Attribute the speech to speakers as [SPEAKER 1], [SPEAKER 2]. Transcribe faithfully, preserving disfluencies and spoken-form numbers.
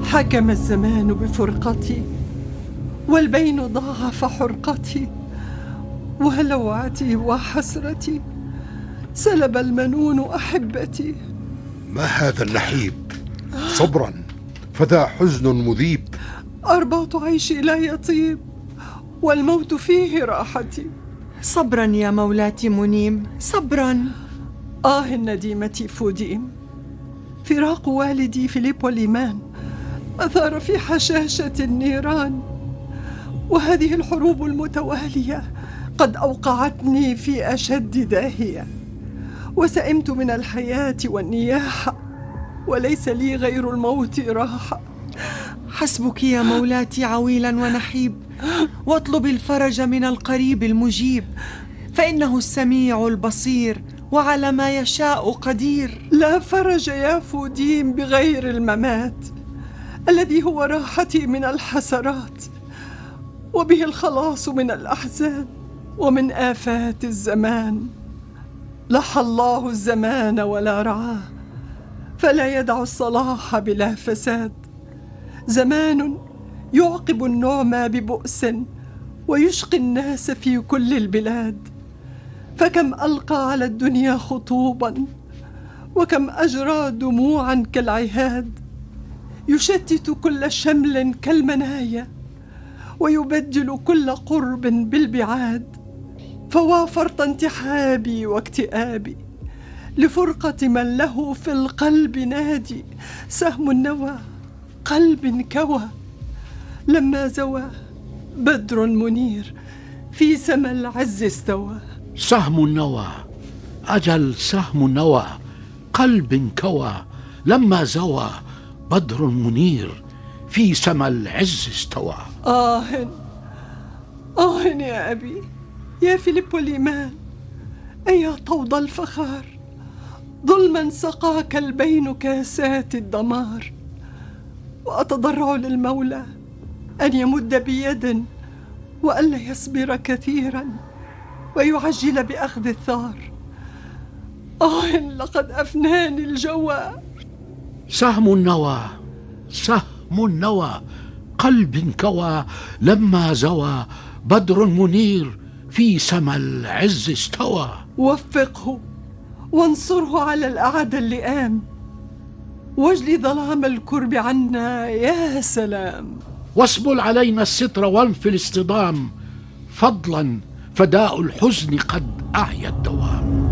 [SPEAKER 1] حكم الزمان بفرقتي، والبين ضاعف حرقتي، ولوعتي وحسرتي سلب المنون أحبتي.
[SPEAKER 2] ما هذا النحيب؟ صبرا، فذا حزن مذيب.
[SPEAKER 1] أرباط عيشي لا يطيب، والموت فيه راحتي.
[SPEAKER 3] صبرا يا مولاتي منيم، صبرا.
[SPEAKER 1] آه النديمة فوديم، فراق والدي فيليبو ليمان أثار في حشاشة النيران، وهذه الحروب المتوالية قد أوقعتني في أشد داهية، وسئمت من الحياة والنياحة، وليس لي غير الموت راحة.
[SPEAKER 3] حسبك يا مولاتي عويلا ونحيب، واطلب الفرج من القريب المجيب، فإنه السميع البصير وعلى ما يشاء قدير.
[SPEAKER 1] لا فرج يا فوديم بغير الممات، الذي هو راحتي من الحسرات، وبه الخلاص من الأحزان ومن آفات الزمان. لحى الله الزمان ولا رعاه، فلا يدع الصلاح بلا فساد. زمان يعقب النعمى ببؤس، ويشقي الناس في كل البلاد. فكم ألقى على الدنيا خطوبا، وكم أجرى دموعا كالعهاد، يشتت كل شمل كالمنايا، ويبدل كل قرب بالبعاد. فوا فرط انتحابي واكتئابي لفرقة من له في القلب نادي. سهم النوى قلب كوى، لما زوى بدر منير في سما العز استوى.
[SPEAKER 4] سهم النوى، أجل سهم النوى، قلب كوى، لما زوى بدر منير في سما العز استوى.
[SPEAKER 1] آه آه يا أبي، يا فيليبو ليمان، أيا طود الفخار، ظلما سقاك البين كاسات الدمار. وأتضرع للمولى أن يمد بيد، وألا يصبر كثيرا ويعجل بأخذ الثار. آه لقد أفناني الجوى.
[SPEAKER 4] سهم النوى، سهم النوى، قلب كوى، لما زوى بدر منير في سما العز استوى.
[SPEAKER 1] وفقه وانصره على الأعدى اللئام، واجلي ظلام الكرب عنا يا سلام.
[SPEAKER 4] واسبل علينا الستر وانفي الاصطدام، فضلا فداء الحزن قد أعيا الدوام.